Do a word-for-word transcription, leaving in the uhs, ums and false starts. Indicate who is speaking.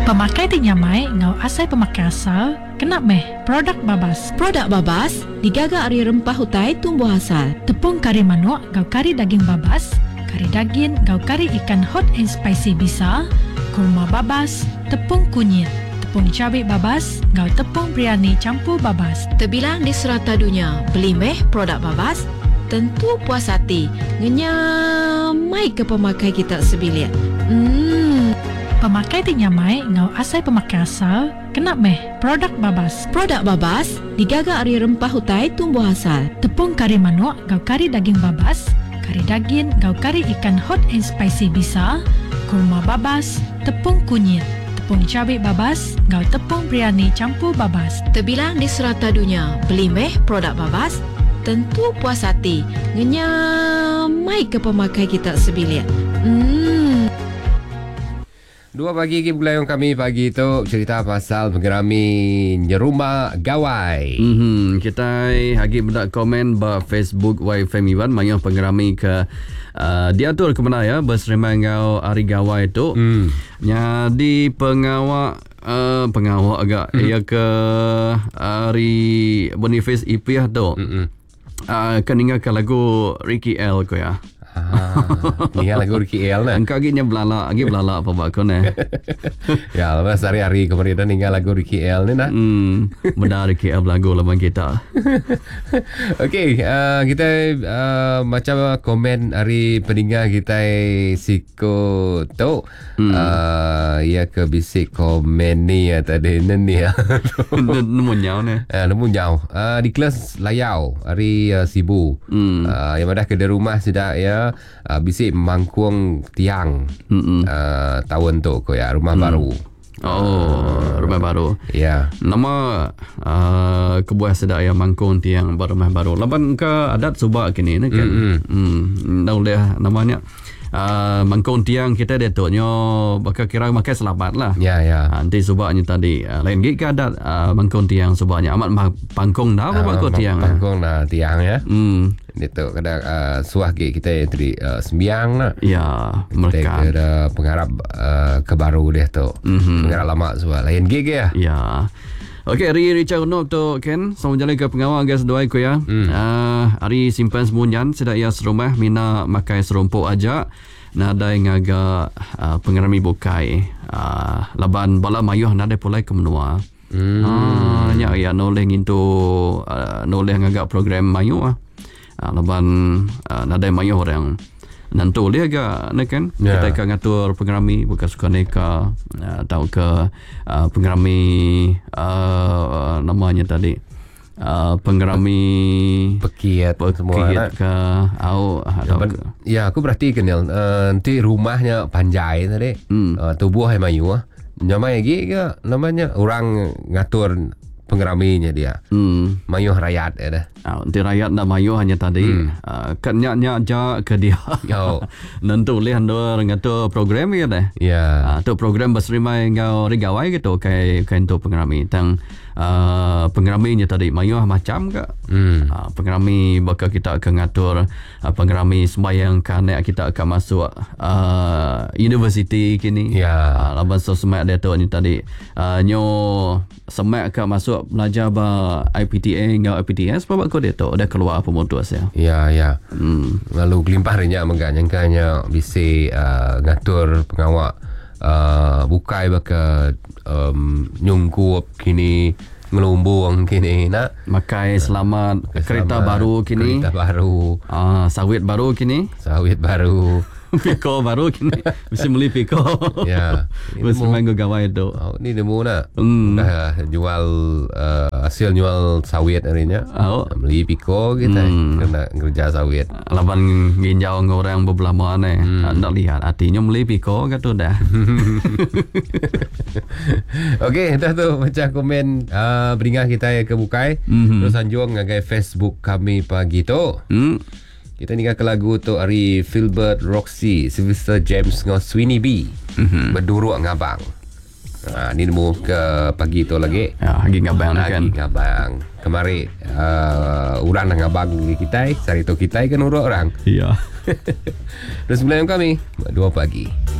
Speaker 1: Pemakai di nyamai ngau asai pemakai asal kena meh produk babas.
Speaker 2: Produk babas digaga ari rempah hutai tumbuh asal.
Speaker 1: Tepung kari manuk ngau kari daging babas, kari daging ngau kari ikan hot and spicy bisa, kurma babas, tepung kunyit, tepung cabai babas ngau tepung biryani campur babas.
Speaker 2: Terbilang di serata dunia, beli meh produk babas, tentu puas hati. Ngenyamai ke pemakai kita sebilik. Hmm.
Speaker 1: Pemakai di nyamai ngau asai pemakai asal kena meh produk babas.
Speaker 2: Produk babas digaga ari rempah hutai tumbuh asal.
Speaker 1: Tepung kari manuk ngau kari daging babas, kari daging ngau kari ikan hot and spicy bisa, kurma babas, tepung kunyit, tepung cabai babas ngau tepung biryani campur babas.
Speaker 2: Terbilang di serata dunia, beli meh produk babas, tentu puas hati. Ngenyamai ke pemakai kita sebilik. Hmm.
Speaker 3: Dua pagi ke bulan yang kami pagi itu cerita pasal pengerami nyerumah gawai.
Speaker 4: Mm-hmm. Kita lagi berdak komen ba Facebook Y F M Iwan mayang pengerami ke uh, diatur ke mana ya berseremai ngau hari gawai itu. Mm. Nya di pengawak uh, pengawak agak mm. ia ke hari Boniface Ipiah tu. Mm-hmm. Uh, kan ingat lagu Ricky L ko ya.
Speaker 3: Ah, ni lagu Ricky L nah.
Speaker 4: Engkau ginya belala, agi belala apa bakon eh.
Speaker 3: Ya, lepas hari-hari kemarin tinggal lagu Ricky L ni nah.
Speaker 4: Hmm, benar Ricky L lagu lawan kita.
Speaker 3: Okey, uh, kita uh, macam komen hari pendengar kita Siko tu. Hmm. Uh, ia ke bisik komen ni ya tadi ni ya.
Speaker 4: Nemu nyau ni.
Speaker 3: Ah, nemu nyau. Uh, di kelas layau hari uh, Sibu. Hmm. Uh, yang ada ke rumah sudah ya. Uh, bisik mangkuang tiang uh, tahun tu ko ya rumah mm. baru.
Speaker 4: Oh, uh, rumah baru.
Speaker 3: Ya. Yeah.
Speaker 4: Nama uh, kebuah sedak ya mangkuang tiang baru rumah baru. Laban ke adat subak kini ni kan. Hmm. Mm. Dah namanya Uh, mangkong tiang kita dia tu nyo bakal kira makai selamat lah.
Speaker 3: Ya ya.
Speaker 4: Uh, nanti subaknya tadi uh, lain gig adat uh, mangkong tiang subaknya amat pangkong dah apa mangkong tiang.
Speaker 3: Pangkong dah tiang ya.
Speaker 4: Hmm.
Speaker 3: Itu kadang uh, suah gig kita tadi uh, sembiang lah.
Speaker 4: Ya, mereka
Speaker 3: ada pengharap uh, ke baru dia tu. Mm-hmm. Pengharap lama suah lain gig ya.
Speaker 4: Ya. Okey, hari Richard Unop tu Ken, sama jalan ke pengawal gas doai ko ya. Hmm. Uh, hari simpan semunyan sedak ia serumah mina makai serumpuk aja. Nada yang agak uh, pengerami bukai. Uh, laban bala mayuh nada pulai ke menua. Hmm. Ah, nya ya noleh ngintu uh, noleh agak program mayuh ah. Uh, laban uh, nada mayuh orang nanti dia agak nak kan yeah. Kita akan ngatur pengerami bukan suka neka uh, tahu ke uh, pengerami uh, namanya tadi uh, pengerami
Speaker 3: pekiat semua
Speaker 4: ke au
Speaker 3: ya, ben, ya aku perhatikan uh, nanti rumahnya panjai tadi hmm. uh, tubuh yang mayu ah namanya lagi ke namanya orang ngatur pengeraminya dia. Hmm. Mayuh rakyat ya dah.
Speaker 4: Ah, nanti rakyat nak mayuh hanya tadi. Hmm. Uh, kan nyak-nyak ja ke dia.
Speaker 3: Oh.
Speaker 4: Nentu leh ando ngatur program ya dah.
Speaker 3: Ya. Yeah.
Speaker 4: Ah, tu program berserimai ngau rigawai gitu kai kai tu pengerami tang uh, pengeraminya tadi mayuh macam ke? Hmm. Uh, pengerami bakal kita akan ngatur uh, pengerami sembayang kan kita akan masuk uh, universiti kini.
Speaker 3: Ya. Yeah.
Speaker 4: Uh, laban sosmed dia tu ni tadi. Uh, nyo semak akan masuk belajar ba I P T A ngau I P T S sebab kau dia tu dah keluar pemutus ya.
Speaker 3: Ya ya. Hmm. Lalu gelimpah rinya mengganyangkannya bisi uh, ngatur pengawak uh, bukai baka um, nyungkup kini ngelumbung kini nak
Speaker 4: makai selamat uh, kereta selamat, baru kini
Speaker 3: kereta baru
Speaker 4: ah uh, sawit baru kini
Speaker 3: sawit baru
Speaker 4: piko baru kini mesti beli piko
Speaker 3: ya
Speaker 4: mesti main gawai tu
Speaker 3: oh, ni nemu nak
Speaker 4: hmm.
Speaker 3: dah jual uh, hasil jual sawit harinya oh. Beli piko kita hmm. kena kerja sawit
Speaker 4: laban ginjau orang bebelah mana hmm. nak lihat artinya beli piko kata dah.
Speaker 3: Okey dah tu macam komen uh, beringat kita ke bukai mm-hmm. Terus anjung ngagai Facebook kami pagi tu hmm. Kita nikah ke lagu tu hari Philbert Roxy Sylvester James dengan Sweeney B mm-hmm. Berduruk ngabang. Ha, ni nemu ke pagi tu lagi.
Speaker 4: Ya, lagi ngabang lagi kan.
Speaker 3: Ngabang. Kemari uh, orang nak ngabang di kita, sari tu kita kan urut orang.
Speaker 4: Iya.
Speaker 3: Terus sebelum kami dua pagi.